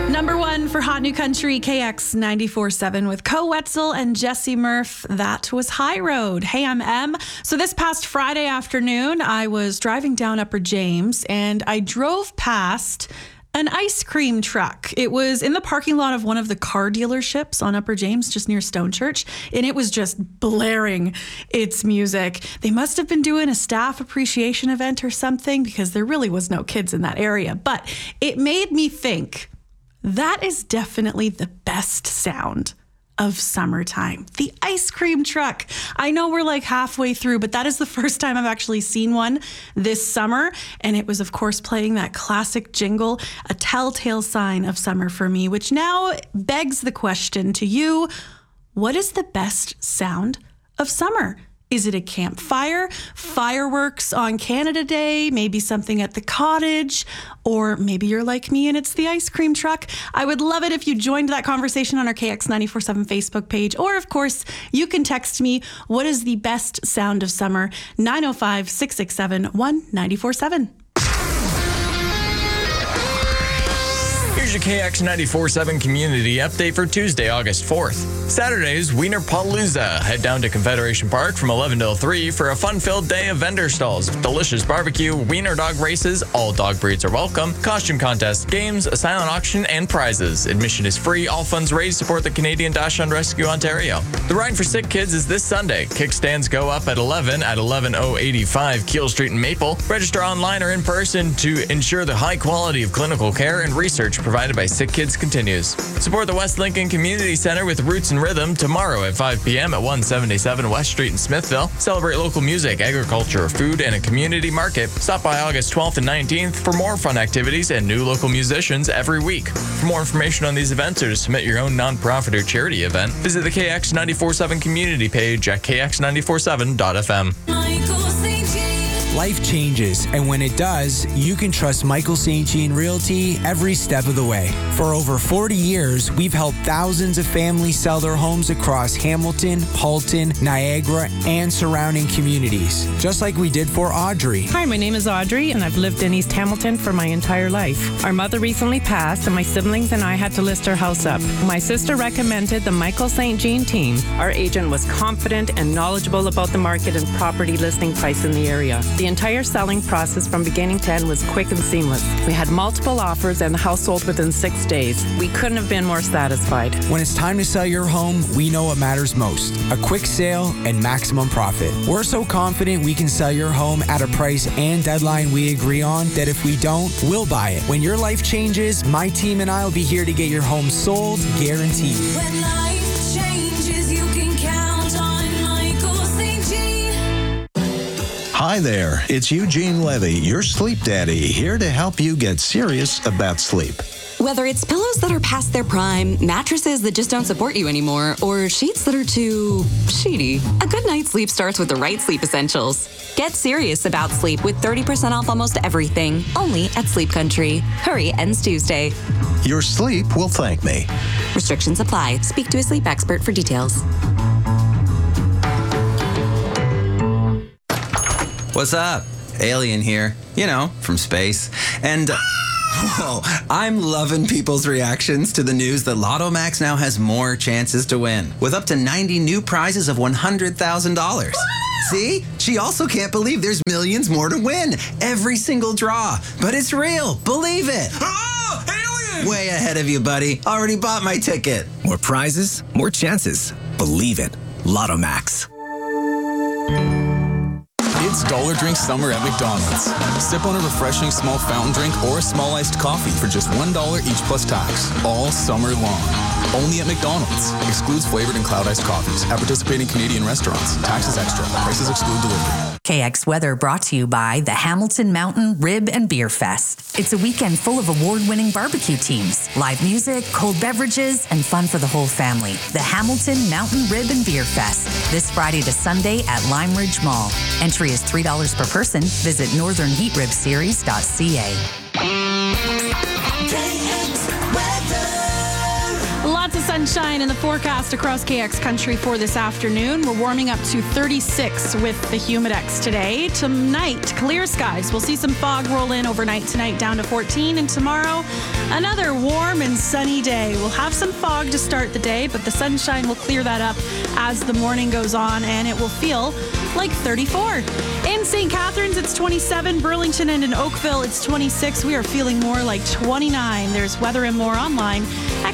Number one for Hot New Country, KX 94.7 with Co Wetzel and Jesse Murph. That was High Road. Hey, I'm Em. So this past Friday afternoon, I was driving down Upper James and I drove past an ice cream truck. It was in the parking lot of one of the car dealerships on Upper James, just near Stone Church, and it was just blaring its music. They must have been doing a staff appreciation event or something because there really was no kids in that area. But it made me think, that is definitely the best sound of summertime. The ice cream truck. I know we're like halfway through, but that is the first time I've actually seen one this summer. And it was, of course, playing that classic jingle, a telltale sign of summer for me, which now begs the question to you, what is the best sound of summer? Is it a campfire, fireworks on Canada Day, maybe something at the cottage, or maybe you're like me and it's the ice cream truck? I would love it if you joined that conversation on our KX 94.7 Facebook page, or of course, you can text me, what is the best sound of summer? 905-667-1947. Here's your KX 94.7 community update for Tuesday, August 4th. Saturday's Wiener Palooza. Head down to Confederation Park from 11 till 3 for a fun-filled day of vendor stalls, delicious barbecue, wiener dog races, all dog breeds are welcome, costume contests, games, a silent auction, and prizes. Admission is free. All funds raised support the Canadian Dachshund Rescue Ontario. The Ride for Sick Kids is this Sunday. Kickstands go up at 11 at 11085 Keele Street in Maple. Register online or in person to ensure the high quality of clinical care and research provided by Sick Kids continues. Support the West Lincoln Community Center with Roots and Rhythm tomorrow at 5 p.m. at 177 West Street in Smithville. Celebrate local music, agriculture, food, and a community market. Stop by August 12th and 19th for more fun activities and new local musicians every week. For more information on these events or to submit your own nonprofit or charity event, visit the KX 94.7 community page at kx947.fm. Life changes, and when it does, you can trust Michael St. Jean Realty every step of the way. For over 40 years, we've helped thousands of families sell their homes across Hamilton, Halton, Niagara, and surrounding communities, just like we did for Audrey. Hi, my name is Audrey, and I've lived in East Hamilton for my entire life. Our mother recently passed, and my siblings and I had to list our house up. My sister recommended the Michael St. Jean team. Our agent was confident and knowledgeable about the market and property listing price in the area. The entire selling process from beginning to end was quick and seamless. We had multiple offers and the house sold within 6 days. We couldn't have been more satisfied. When it's time to sell your home, we know what matters most: a quick sale and maximum profit. We're so confident we can sell your home at a price and deadline we agree on that if we don't, we'll buy it. When your life changes, my team and I will be here to get your home sold, guaranteed. When life changes, you can count on Michael St. Jean. Hi there, it's Eugene Levy, your sleep daddy, here to help you get serious about sleep. Whether it's pillows that are past their prime, mattresses that just don't support you anymore, or sheets that are too sheety, a good night's sleep starts with the right sleep essentials. Get serious about sleep with 30% off almost everything, only at Sleep Country. Hurry, ends Tuesday. Your sleep will thank me. Restrictions apply. Speak to a sleep expert for details. What's up? Alien here, from space. And I'm loving people's reactions to the news that Lotto Max now has more chances to win, with up to 90 new prizes of $100,000. See? She also can't believe there's millions more to win every single draw. But it's real. Believe it. Oh, alien! Way ahead of you, buddy. Already bought my ticket. More prizes, more chances. Believe it. Lotto Max. It's Dollar Drink Summer at McDonald's. Sip on a refreshing small fountain drink or a small iced coffee for just $1 each plus tax, all summer long. Only at McDonald's. Excludes flavored and cloud iced coffees. At participating Canadian restaurants. Taxes extra. Prices exclude delivery. KX Weather brought to you by the Hamilton Mountain Rib and Beer Fest. It's a weekend full of award-winning barbecue teams, live music, cold beverages, and fun for the whole family. The Hamilton Mountain Rib and Beer Fest, this Friday to Sunday at Lime Ridge Mall. Entry is $3 per person. Visit northernheatribseries.ca. Lots of Sunshine in the forecast across KX Country for this afternoon. We're warming up to 36 with the Humidex today. Tonight, clear skies. We'll see some fog roll in overnight tonight down to 14. And tomorrow, another warm and sunny day. We'll have some fog to start the day, but the sunshine will clear that up as the morning goes on, and it will feel like 34. In St. Catharines, it's 27. Burlington and in Oakville, it's 26. We are feeling more like 29. There's weather and more online at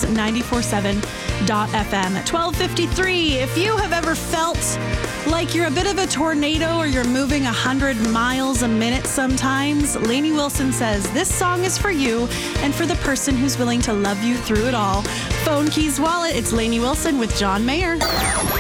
KX947.FM. At 12:53, if you have ever felt like you're a bit of a tornado or you're moving 100 miles a minute sometimes, Lainey Wilson says this song is for you and for the person who's willing to love you through it all. Phone, keys, wallet, it's Lainey Wilson with John Mayer.